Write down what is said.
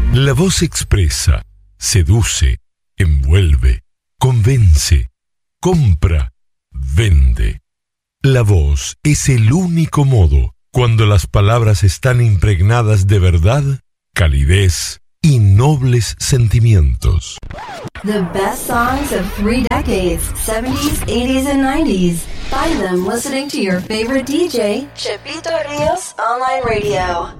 La voz expresa, seduce, envuelve, convence, compra, vende. La voz es el único modo, cuando las palabras están impregnadas de verdad, calidez y nobles sentimientos. The best songs of 3 decades, 70s, 80s, and 90s. Find them listening to your favorite DJ, Chipito Rios Online Radio.